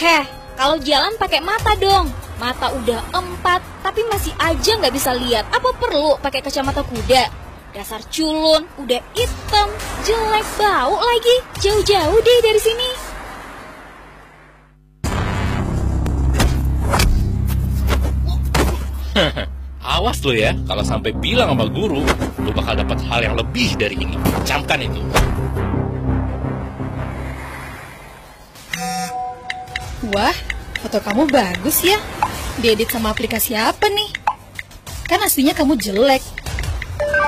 Heh, kalau jalan pakai mata dong. Mata udah 4, tapi masih aja nggak bisa lihat. Apa perlu pakai kacamata kuda? Dasar culun, udah hitam, jelek, bau lagi. Jauh-jauh deh dari sini. Awas lo ya, kalau sampai bilang sama guru, lo bakal dapat hal yang lebih dari ini. Camkan itu. Wah, foto kamu bagus ya. Diedit sama aplikasi apa nih? Kan aslinya kamu jelek.